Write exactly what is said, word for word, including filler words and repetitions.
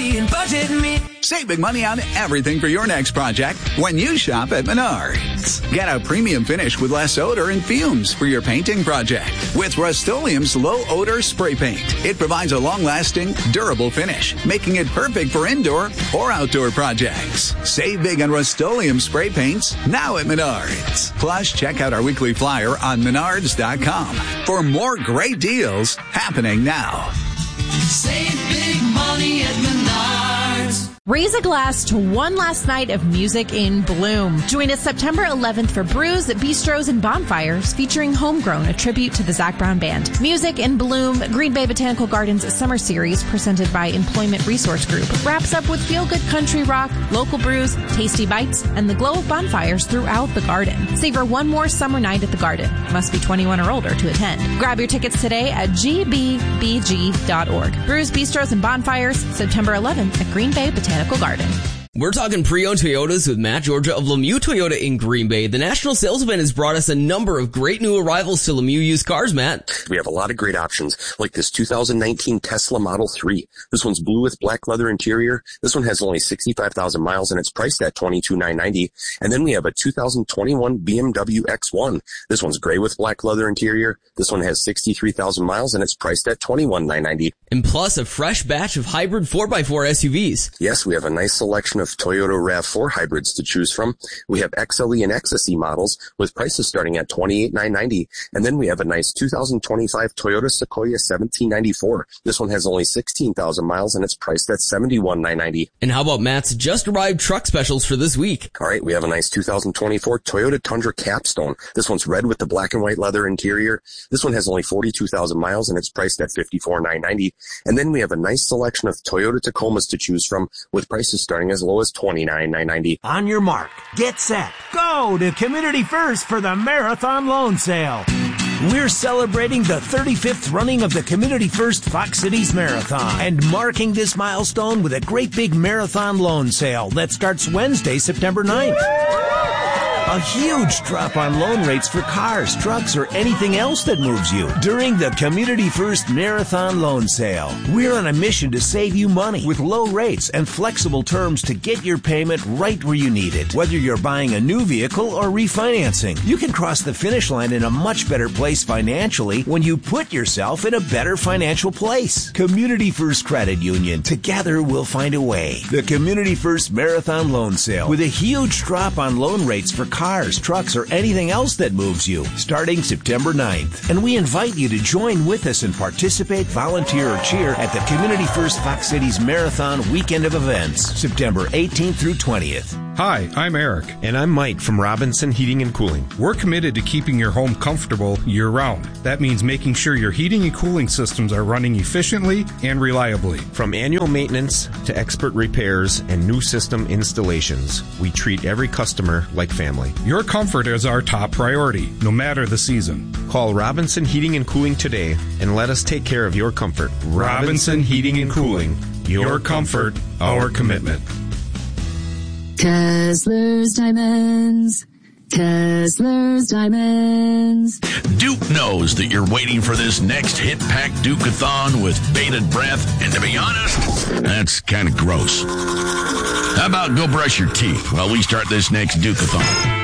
me and budget me. Save big money on everything for your next project when you shop at Menards. Get a premium finish with less odor and fumes for your painting project with Rust-Oleum's low-odor spray paint. It provides a long-lasting, durable finish, making it perfect for indoor or outdoor projects. Save big on Rust-Oleum spray paints now at Menards. Plus, check out our weekly flyer on menards dot com for more great deals happening now. Save big money at Menards. Raise a glass to one last night of music in bloom. Join us September eleventh for Brews, Bistros, and Bonfires featuring Homegrown, a tribute to the Zac Brown Band. Music in Bloom, Green Bay Botanical Gardens Summer Series presented by Employment Resource Group wraps up with feel-good country rock, local brews, tasty bites, and the glow of bonfires throughout the garden. Savor one more summer night at the garden. Must be twenty-one or older to attend. Grab your tickets today at g b b g dot org. Brews, Bistros, and Bonfires, September eleventh at Green Bay Botanical Garden. We're talking pre-owned Toyotas with Matt Georgia of Lemieux Toyota in Green Bay. The national sales event has brought us a number of great new arrivals to Lemieux used cars, Matt. We have a lot of great options, like this two thousand nineteen Tesla Model three. This one's blue with black leather interior. This one has only sixty-five thousand miles and it's priced at twenty-two thousand nine hundred ninety dollars. And then we have a two thousand twenty-one B M W X one. This one's gray with black leather interior. This one has sixty-three thousand miles and it's priced at twenty-one thousand nine hundred ninety dollars. And plus a fresh batch of hybrid four by four S U Vs. Yes, we have a nice selection of Toyota RAV four hybrids to choose from. We have X L E and X S E models with prices starting at twenty-eight thousand nine hundred ninety dollars. And then we have a nice two thousand twenty-five Toyota Sequoia seventeen ninety-four. This one has only sixteen thousand miles and it's priced at seventy-one thousand nine hundred ninety dollars. And how about Matt's just arrived truck specials for this week? All right, we have a nice two thousand twenty-four Toyota Tundra Capstone. This one's red with the black and white leather interior. This one has only forty-two thousand miles and it's priced at fifty-four thousand nine hundred ninety dollars. And then we have a nice selection of Toyota Tacomas to choose from with prices starting as low as twenty-nine thousand nine hundred ninety dollars. On your mark, get set, go to Community First for the Marathon Loan Sale. We're celebrating the thirty-fifth running of the Community First Fox Cities Marathon and marking this milestone with a great big marathon loan sale that starts Wednesday, September ninth. A huge drop on loan rates for cars, trucks, or anything else that moves you during the Community First Marathon Loan Sale. We're on a mission to save you money with low rates and flexible terms to get your payment right where you need it. Whether you're buying a new vehicle or refinancing, you can cross the finish line in a much better place financially when you put yourself in a better financial place. Community First Credit Union. Together we'll find a way. The Community First Marathon Loan Sale with a huge drop on loan rates for cars, trucks, or anything else that moves you, starting September ninth. And we invite you to join with us and participate, volunteer, or cheer at the Community First Fox Cities Marathon Weekend of Events, September eighteenth through twentieth. Hi, I'm Eric. And I'm Mike from Robinson Heating and Cooling. We're committed to keeping your home comfortable year-round. That means making sure your heating and cooling systems are running efficiently and reliably. From annual maintenance to expert repairs and new system installations, we treat every customer like family. Your comfort is our top priority, no matter the season. Call Robinson Heating and Cooling today and let us take care of your comfort. Robinson Heating and Cooling. Your comfort, our commitment. Kessler's Diamonds. Kessler's Diamonds. Duke knows that you're waiting for this next hit-packed Duke-a-thon with bated breath, and to be honest, that's kind of gross. How about go brush your teeth while we start this next Duke-a-thon?